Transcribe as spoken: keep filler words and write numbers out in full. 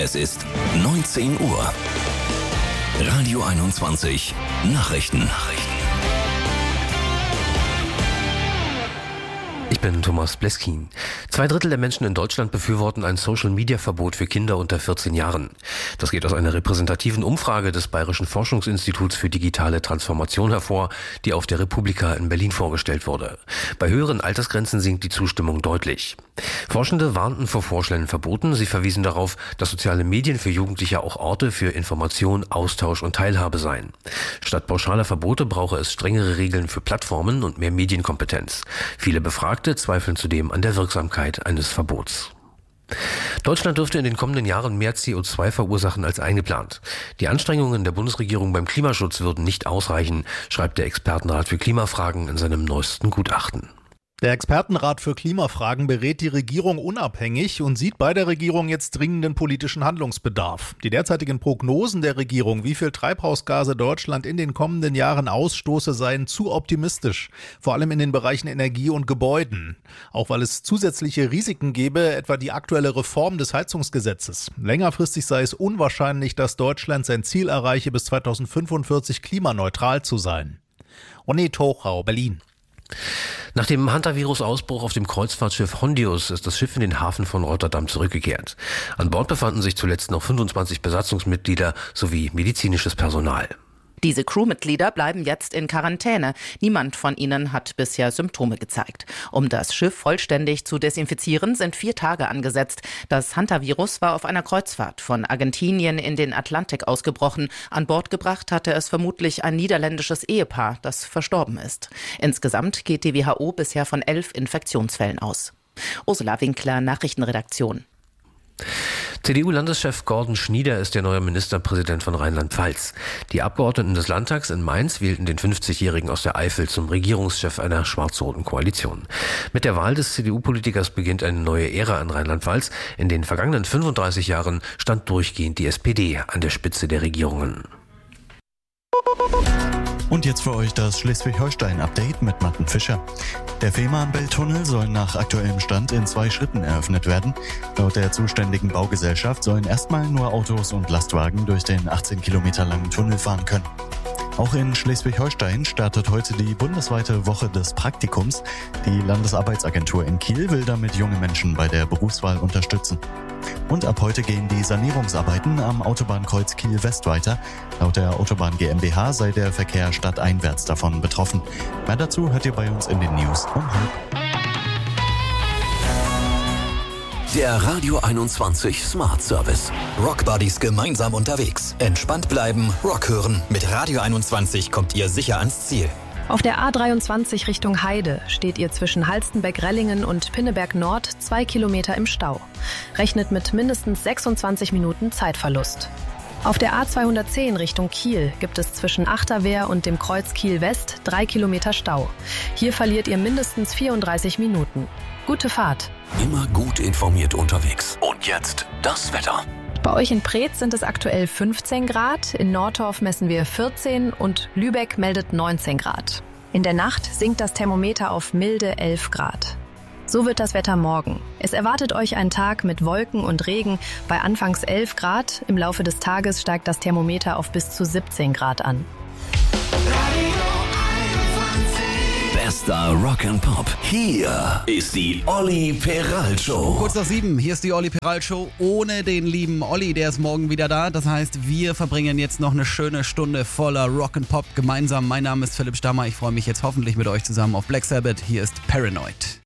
Es ist neunzehn Uhr. Radio einundzwanzig Nachrichten. Nachrichten. Ich bin Thomas Bleskin. Zwei Drittel der Menschen in Deutschland befürworten ein Social-Media-Verbot für Kinder unter vierzehn Jahren. Das geht aus einer repräsentativen Umfrage des Bayerischen Forschungsinstituts für digitale Transformation hervor, die auf der Republika in Berlin vorgestellt wurde. Bei höheren Altersgrenzen sinkt die Zustimmung deutlich. Forschende warnten vor vorschnellen Verboten. Sie verwiesen darauf, dass soziale Medien für Jugendliche auch Orte für Information, Austausch und Teilhabe seien. Statt pauschaler Verbote brauche es strengere Regeln für Plattformen und mehr Medienkompetenz. Viele Befragte zweifeln zudem an der Wirksamkeit eines Verbots. Deutschland dürfte in den kommenden Jahren mehr C O zwei verursachen als eingeplant. Die Anstrengungen der Bundesregierung beim Klimaschutz würden nicht ausreichen, schreibt der Expertenrat für Klimafragen in seinem neuesten Gutachten. Der Expertenrat für Klimafragen berät die Regierung unabhängig und sieht bei der Regierung jetzt dringenden politischen Handlungsbedarf. Die derzeitigen Prognosen der Regierung, wie viel Treibhausgase Deutschland in den kommenden Jahren ausstoße, seien zu optimistisch, vor allem in den Bereichen Energie und Gebäuden. Auch weil es zusätzliche Risiken gäbe, etwa die aktuelle Reform des Heizungsgesetzes. Längerfristig sei es unwahrscheinlich, dass Deutschland sein Ziel erreiche, bis zweitausendfünfundvierzig klimaneutral zu sein. Onni Tochau, Berlin. Nach dem Hantavirus-Ausbruch auf dem Kreuzfahrtschiff Hondius ist das Schiff in den Hafen von Rotterdam zurückgekehrt. An Bord befanden sich zuletzt noch fünfundzwanzig Besatzungsmitglieder sowie medizinisches Personal. Diese Crewmitglieder bleiben jetzt in Quarantäne. Niemand von ihnen hat bisher Symptome gezeigt. Um das Schiff vollständig zu desinfizieren, sind vier Tage angesetzt. Das Hantavirus war auf einer Kreuzfahrt von Argentinien in den Atlantik ausgebrochen. An Bord gebracht hatte es vermutlich ein niederländisches Ehepaar, das verstorben ist. Insgesamt geht die W H O bisher von elf Infektionsfällen aus. Ursula Winkler, Nachrichtenredaktion. C D U-Landeschef Gordon Schnieder ist der neue Ministerpräsident von Rheinland-Pfalz. Die Abgeordneten des Landtags in Mainz wählten den fünfzigjährigen aus der Eifel zum Regierungschef einer schwarz-roten Koalition. Mit der Wahl des C D U-Politikers beginnt eine neue Ära in Rheinland-Pfalz. In den vergangenen fünfunddreißig Jahren stand durchgehend die S P D an der Spitze der Regierungen. Und jetzt für euch das Schleswig-Holstein-Update mit Matten Fischer. Der Fehmarnbelt-Tunnel soll nach aktuellem Stand in zwei Schritten eröffnet werden. Laut der zuständigen Baugesellschaft sollen erstmal nur Autos und Lastwagen durch den achtzehn Kilometer langen Tunnel fahren können. Auch in Schleswig-Holstein startet heute die bundesweite Woche des Praktikums. Die Landesarbeitsagentur in Kiel will damit junge Menschen bei der Berufswahl unterstützen. Und ab heute gehen die Sanierungsarbeiten am Autobahnkreuz Kiel-West weiter. Laut der Autobahn GmbH sei der Verkehr stadteinwärts davon betroffen. Mehr dazu hört ihr bei uns in den News um halb. Der Radio einundzwanzig Smart Service. Rock Buddies gemeinsam unterwegs. Entspannt bleiben, Rock hören. Mit Radio einundzwanzig kommt ihr sicher ans Ziel. Auf der A dreiundzwanzig Richtung Heide steht ihr zwischen Halstenbeck-Rellingen und Pinneberg Nord zwei Kilometer im Stau. Rechnet mit mindestens sechsundzwanzig Minuten Zeitverlust. Auf der A zweihundertzehn Richtung Kiel gibt es zwischen Achterwehr und dem Kreuz Kiel-West drei Kilometer Stau. Hier verliert ihr mindestens vierunddreißig Minuten. Gute Fahrt. Immer gut informiert unterwegs. Und jetzt das Wetter. Bei euch in Preetz sind es aktuell fünfzehn Grad, in Nordorf messen wir vierzehn und Lübeck meldet neunzehn Grad. In der Nacht sinkt das Thermometer auf milde elf Grad. So wird das Wetter morgen. Es erwartet euch ein Tag mit Wolken und Regen bei anfangs elf Grad. Im Laufe des Tages steigt das Thermometer auf bis zu siebzehn Grad an. Bester Rock and Pop. Hier ist die Olli Peral Show. Kurz nach sieben, hier ist die Olli Peral Show ohne den lieben Olli, der ist morgen wieder da. Das heißt, wir verbringen jetzt noch eine schöne Stunde voller Rock and Pop gemeinsam. Mein Name ist Philipp Stammer, ich freue mich jetzt hoffentlich mit euch zusammen auf Black Sabbath. Hier ist Paranoid.